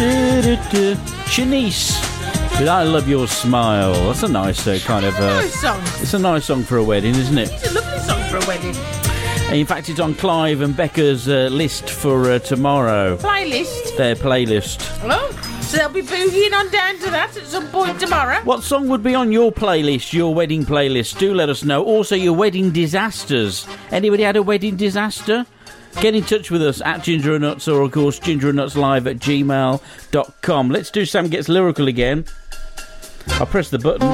Shanice. With I Love Your Smile. That's a nice kind of... nice song. It's a nice song for a wedding, isn't it? It's a lovely song for a wedding. In fact, it's on Clive and Becca's list for tomorrow. Playlist. Their playlist. Oh, so they'll be boogieing on down to that at some point tomorrow. What song would be on your playlist, your wedding playlist? Do let us know. Also, your wedding disasters. Anybody had a wedding disaster? Get in touch with us at Ginger and Nuts, or of course gingerandnutslive@gmail.com. Let's do Sam Gets Lyrical again. I'll press the button.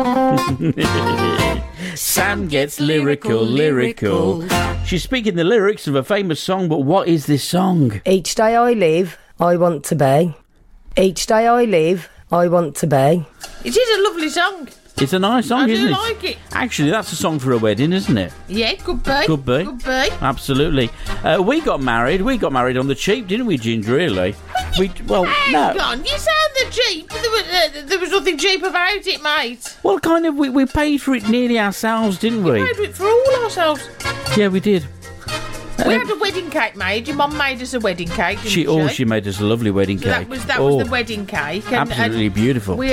Sam Gets lyrical. She's speaking the lyrics of a famous song, but what is this song? Each day I live, I want to be. Each day I live, I want to be. It is a lovely song. It's a nice song, isn't it? I do like it. Actually, that's a song for a wedding, isn't it? Yeah, could be. Could be. Absolutely. We got married on the cheap, didn't we, Ginger, really? Hang on, you sound the cheap. There was nothing cheap about it, mate. Well, kind of, we paid for it nearly ourselves, didn't we? We paid for it for all ourselves. Yeah, we did. We had a wedding cake made. Your mum made us a wedding cake, didn't she? She made us a lovely wedding cake. That was the wedding cake. Absolutely beautiful. We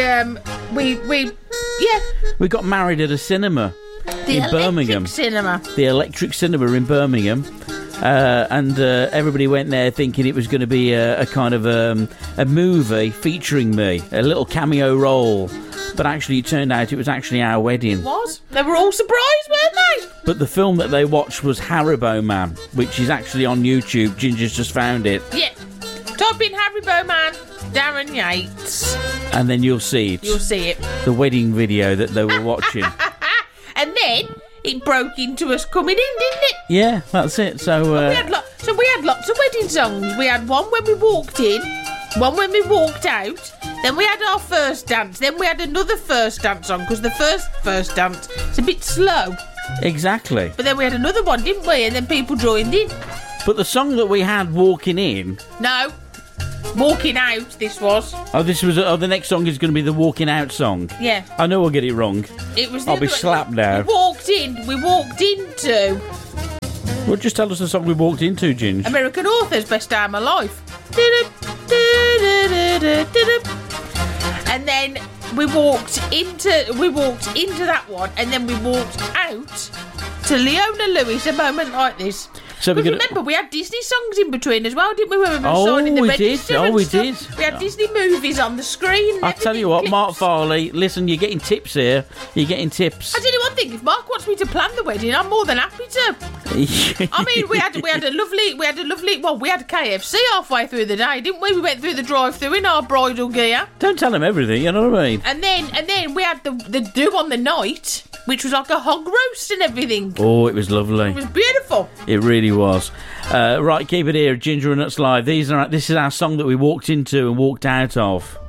got married at a cinema in Birmingham. The Electric Cinema in Birmingham. And everybody went there thinking it was going to be a kind of a movie featuring me, a little cameo role. But actually, it turned out it was actually our wedding. It was? They were all surprised, weren't they? But the film that they watched was Haribo Man, which is actually on YouTube. Ginger's just found it. Yeah. Type in Haribo Man, Darren Yates. And then you'll see it. You'll see it. The wedding video that they were watching. And then it broke into us coming in, didn't it? Yeah, that's it. So we had lots of wedding songs. We had one when we walked in, one when we walked out. Then we had our first dance. Then we had another first dance song, because the first dance is a bit slow. Exactly. But then we had another one, didn't we? And then people joined in. But the song that we had walking in... No. Walking out, this was. Oh, the next song is going to be the walking out song. Yeah. I know I'll get it wrong. It was. I'll be slapped now. We walked into... Well, just tell us the song we walked into, Ginge. American Author's Best Day of My Life. And then we walked into that one, and then we walked out to Leona Lewis, A Moment Like This. So remember, we had Disney songs in between as well, didn't we? When we were signing the register. We did. We had Disney movies on the screen. I tell you what, Mark Farley, listen, you're getting tips here. You're getting tips. I tell you one thing, if Mark wants me to plan the wedding, I'm more than happy to. I mean, we had a lovely. Well, we had KFC halfway through the day, didn't we? We went through the drive-through in our bridal gear. Don't tell him everything, you know what I mean? And then we had the do on the night, which was like a hog roast and everything. Oh, it was lovely. It was beautiful. It really was. Right, keep it here, Ginger and Nuts Live. This is our song that we walked into and walked out of.